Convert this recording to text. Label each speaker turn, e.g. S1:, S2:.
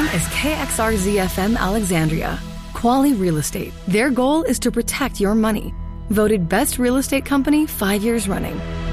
S1: is KXRZ-FM Alexandria. Quality Real Estate. Their goal is to protect your money. Voted Best Real Estate Company 5 years running.